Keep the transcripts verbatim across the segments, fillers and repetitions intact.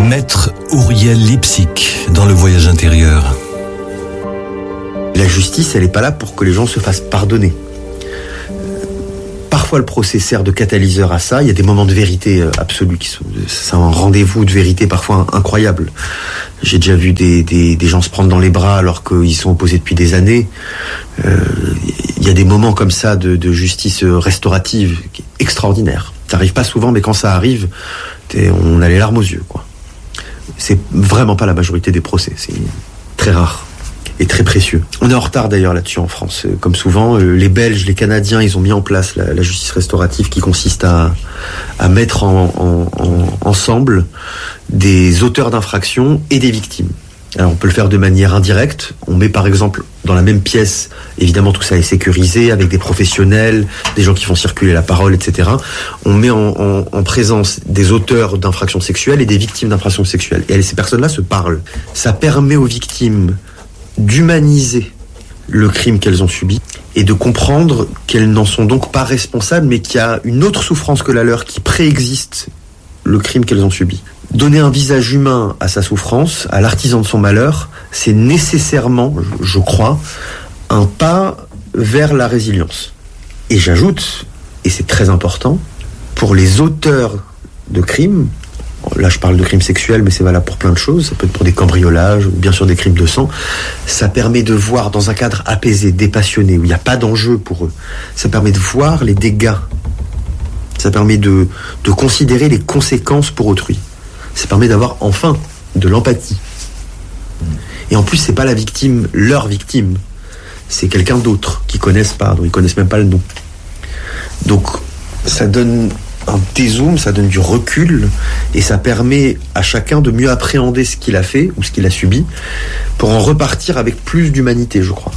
Maître Auriel Lipsic dans Le Voyage intérieur. La justice, elle n'est pas là pour que les gens se fassent pardonner. Parfois, le procès sert de catalyseur à ça. Il y a des moments de vérité absolue qui sont, c'est un rendez-vous de vérité parfois incroyable. J'ai déjà vu des, des, des gens se prendre dans les bras alors qu'ils sont opposés depuis des années. Euh, il y a des moments comme ça de, de justice restaurative extraordinaires. Ça n'arrive pas souvent, mais quand ça arrive, on a les larmes aux yeux, quoi. C'est vraiment pas la majorité des procès. C'est très rare. Et très précieux. On est en retard d'ailleurs là-dessus en France. Comme souvent, les Belges, les Canadiens, ils ont mis en place la, la justice restaurative qui consiste à, à mettre en, en, en, ensemble des auteurs d'infractions et des victimes. Alors on peut le faire de manière indirecte. On met par exemple dans la même pièce, évidemment tout ça est sécurisé, avec des professionnels, des gens qui font circuler la parole, et cetera. On met en, en, en présence des auteurs d'infractions sexuelles et des victimes d'infractions sexuelles. Et ces personnes-là se parlent. Ça permet aux victimes d'humaniser le crime qu'elles ont subi et de comprendre qu'elles n'en sont donc pas responsables, mais qu'il y a une autre souffrance que la leur qui préexiste le crime qu'elles ont subi. Donner un visage humain à sa souffrance, à l'artisan de son malheur, c'est nécessairement, je crois, un pas vers la résilience. Et j'ajoute, et c'est très important, pour les auteurs de crimes, là je parle de crimes sexuels, mais c'est valable pour plein de choses, ça peut être pour des cambriolages, ou bien sûr des crimes de sang, ça permet de voir dans un cadre apaisé, dépassionné, où il n'y a pas d'enjeu pour eux, ça permet de voir les dégâts, ça permet de, de considérer les conséquences pour autrui, ça permet d'avoir enfin de l'empathie. Et en plus c'est pas la victime, leur victime, c'est quelqu'un d'autre qu'ils connaissent pas, dont ils connaissent même pas le nom. Donc ça donne un dézoom, ça donne du recul et ça permet à chacun de mieux appréhender ce qu'il a fait ou ce qu'il a subi pour en repartir avec plus d'humanité, je crois.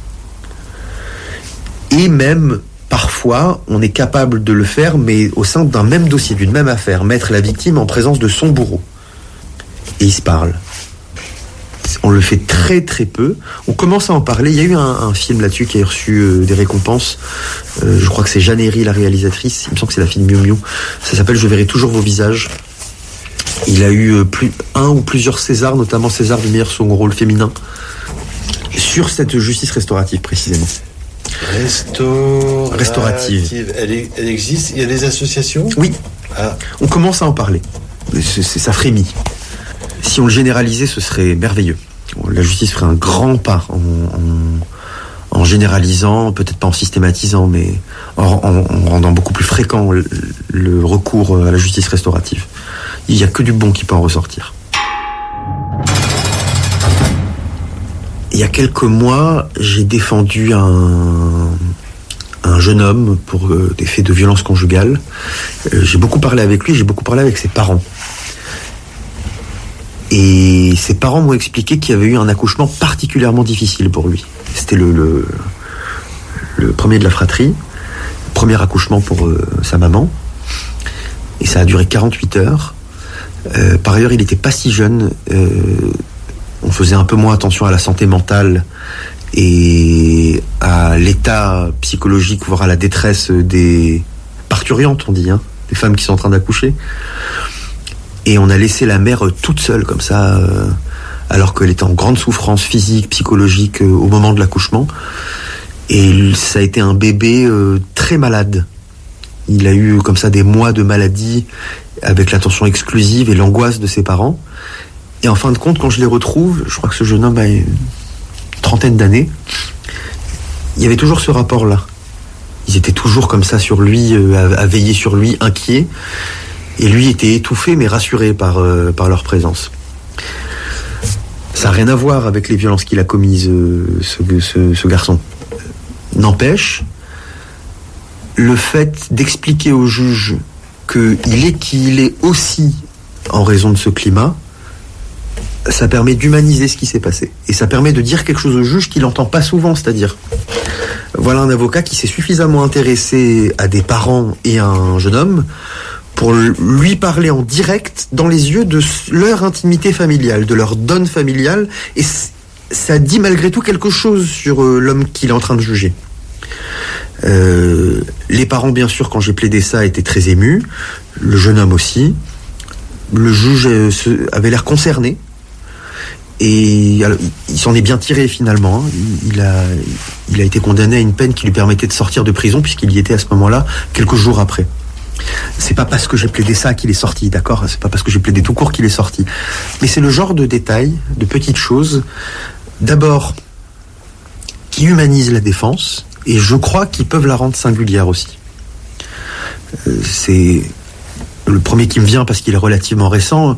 Et même parfois on est capable de le faire, mais au sein d'un même dossier, d'une même affaire, mettre la victime en présence de son bourreau et ils se parlent. On le fait très très peu. On commence à en parler. Il y a eu un, un film là-dessus qui a reçu euh, des récompenses. Euh, je crois que c'est Jeanne Herry, la réalisatrice. Il me semble que c'est la fille de Miu Miu. Ça s'appelle Je verrai toujours vos visages. Il a eu euh, plus, un ou plusieurs Césars, notamment César du meilleur second rôle féminin, sur cette justice restaurative précisément. Restaurative. Restaurative. Elle, elle existe. Il y a des associations ? Oui. Ah. On commence à en parler. C'est, c'est, ça frémit. Si on le généralisait, ce serait merveilleux. La justice ferait un grand pas en, en, en généralisant, peut-être pas en systématisant, mais en, en, en rendant beaucoup plus fréquent le, le recours à la justice restaurative. Il n'y a que du bon qui peut en ressortir. Il y a quelques mois, j'ai défendu un, un jeune homme pour euh, des faits de violence conjugale. Euh, j'ai beaucoup parlé avec lui, j'ai beaucoup parlé avec ses parents. Et ses parents m'ont expliqué qu'il y avait eu un accouchement particulièrement difficile pour lui. C'était le, le, le premier de la fratrie, premier accouchement pour euh, sa maman. Et ça a duré quarante-huit heures. Euh, par ailleurs, il n'était pas si jeune. Euh, on faisait un peu moins attention à la santé mentale et à l'état psychologique, voire à la détresse des parturiantes, on dit, hein, des femmes qui sont en train d'accoucher. Et on a laissé la mère toute seule comme ça, euh, alors qu'elle était en grande souffrance physique, psychologique euh, au moment de l'accouchement. Et ça a été un bébé euh, très malade. Il a eu comme ça des mois de maladie avec l'attention exclusive et l'angoisse de ses parents. Et en fin de compte, quand je les retrouve, je crois que ce jeune homme a une trentaine d'années, il y avait toujours ce rapport-là. Ils étaient toujours comme ça sur lui, euh, à, à veiller sur lui, inquiets. Et lui était étouffé mais rassuré par, euh, par leur présence. Ça n'a rien à voir avec les violences qu'il a commises, euh, ce, ce, ce garçon. N'empêche, le fait d'expliquer au juge qu'il est qui il est aussi en raison de ce climat, ça permet d'humaniser ce qui s'est passé. Et ça permet de dire quelque chose au juge qu'il n'entend pas souvent, c'est-à-dire, voilà un avocat qui s'est suffisamment intéressé à des parents et à un jeune homme pour lui parler en direct dans les yeux de leur intimité familiale, de leur donne familiale, et ça dit malgré tout quelque chose sur euh, l'homme qu'il est en train de juger. Euh, les parents, bien sûr, quand j'ai plaidé ça, étaient très émus, le jeune homme aussi. Le juge euh, se, avait l'air concerné. Et alors, il s'en est bien tiré finalement. Hein. Il, il, a, il a été condamné à une peine qui lui permettait de sortir de prison, puisqu'il y était à ce moment-là, quelques jours après. C'est pas parce que j'ai plaidé ça qu'il est sorti, d'accord ? C'est pas parce que j'ai plaidé tout court qu'il est sorti. Mais c'est le genre de détails, de petites choses, d'abord, qui humanisent la défense, et je crois qu'ils peuvent la rendre singulière aussi. Euh, c'est le premier qui me vient parce qu'il est relativement récent.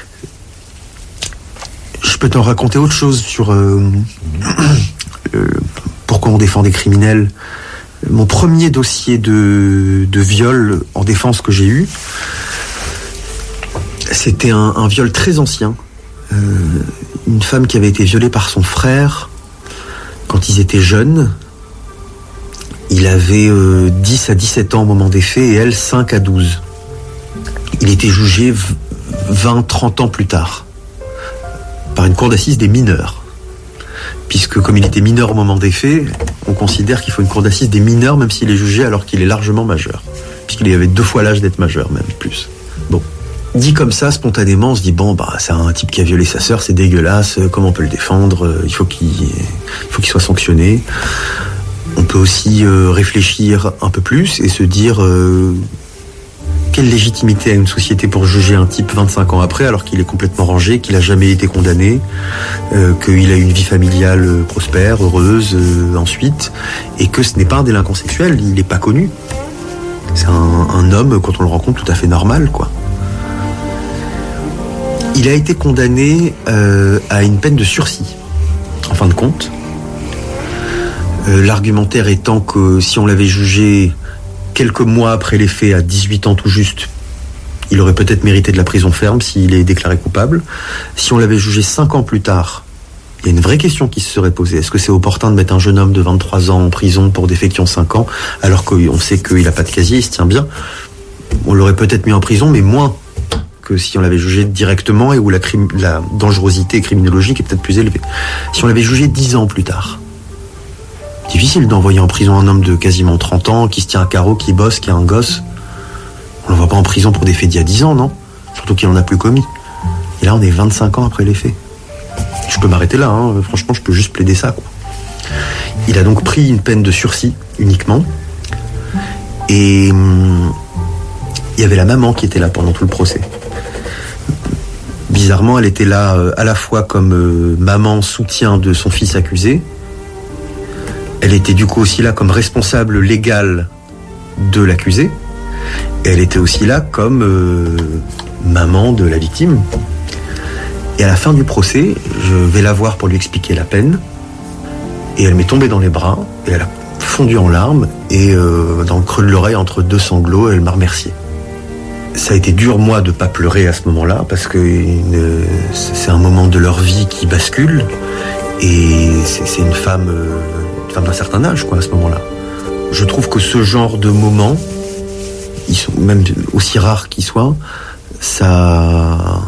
Je peux t'en raconter autre chose sur euh, euh, pourquoi on défend des criminels. Mon premier dossier de, de viol en défense que j'ai eu, c'était un, un viol très ancien. Euh, une femme qui avait été violée par son frère quand ils étaient jeunes. Il avait euh, dix à dix-sept ans au moment des faits et elle cinq à douze. Il était jugé vingt à trente ans plus tard par une cour d'assises des mineurs. Puisque comme il était mineur au moment des faits, on considère qu'il faut une cour d'assises des mineurs, même s'il est jugé alors qu'il est largement majeur. Puisqu'il avait deux fois l'âge d'être majeur, même plus. Bon. Dit comme ça, spontanément, on se dit, bon, bah, c'est un type qui a violé sa sœur, c'est dégueulasse, comment on peut le défendre, il faut qu'il, il faut qu'il soit sanctionné. On peut aussi euh, réfléchir un peu plus et se dire... Euh, Quelle légitimité a une société pour juger un type vingt-cinq ans après, alors qu'il est complètement rangé, qu'il n'a jamais été condamné, euh, qu'il a une vie familiale euh, prospère, heureuse euh, ensuite, et que ce n'est pas un délinquant sexuel, il n'est pas connu. C'est un, un homme, quand on le rencontre, tout à fait normal, quoi. Il a été condamné euh, à une peine de sursis, en fin de compte. Euh, l'argumentaire étant que si on l'avait jugé... quelques mois après les faits, à dix-huit ans tout juste, il aurait peut-être mérité de la prison ferme s'il est déclaré coupable. Si on l'avait jugé cinq ans plus tard, il y a une vraie question qui se serait posée. Est-ce que c'est opportun de mettre un jeune homme de vingt-trois ans en prison pour des faits qui ont cinq ans, alors qu'on sait qu'il n'a pas de casier, il se tient bien ? On l'aurait peut-être mis en prison, mais moins que si on l'avait jugé directement et où la, crime, la dangerosité criminologique est peut-être plus élevée. Si on l'avait jugé dix ans plus tard, difficile d'envoyer en prison un homme de quasiment trente ans, qui se tient à carreau, qui bosse, qui a un gosse. On ne l'envoie pas en prison pour des faits d'il y a dix ans, non ? Surtout qu'il n'en a plus commis. Et là, on est vingt-cinq ans après les faits. Je peux m'arrêter là, hein. Franchement, je peux juste plaider ça, quoi. Il a donc pris une peine de sursis, uniquement. Et hum, il y avait la maman qui était là pendant tout le procès. Bizarrement, elle était là euh, à la fois comme euh, maman soutien de son fils accusé. Elle était du coup aussi là comme responsable légale de l'accusé. Et elle était aussi là comme euh, maman de la victime. Et à la fin du procès, je vais la voir pour lui expliquer la peine. Et elle m'est tombée dans les bras, et elle a fondu en larmes, et euh, dans le creux de l'oreille, entre deux sanglots, elle m'a remercié. Ça a été dur, moi, de ne pas pleurer à ce moment-là, parce que une, c'est un moment de leur vie qui bascule, et c'est, c'est une femme... Euh, femme d'un certain âge, quoi, à ce moment-là. Je trouve que ce genre de moments, ils sont même aussi rares qu'ils soient, ça,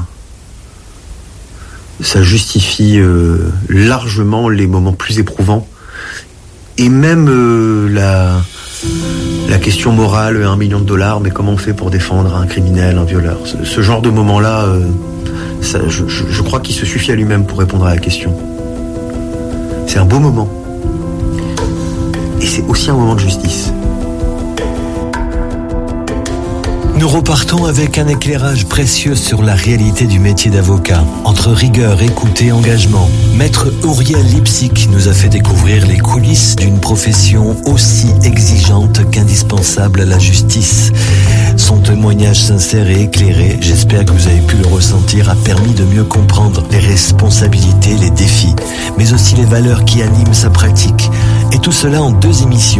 ça justifie euh, largement les moments plus éprouvants. Et même euh, la, la question morale, un million de dollars, mais comment on fait pour défendre un criminel, un violeur ? Ce, ce genre de moment-là, euh, ça, je, je, je crois qu'il se suffit à lui-même pour répondre à la question. C'est un beau moment. Et c'est aussi un moment de justice. Nous repartons avec un éclairage précieux sur la réalité du métier d'avocat. Entre rigueur, écoute et engagement, Maître Uriel Lipsick nous a fait découvrir les coulisses d'une profession aussi exigeante qu'indispensable à la justice. Son témoignage sincère et éclairé, j'espère que vous avez pu le ressentir, a permis de mieux comprendre les responsabilités, les défis, mais aussi les valeurs qui animent sa pratique. Et tout cela en deux émissions.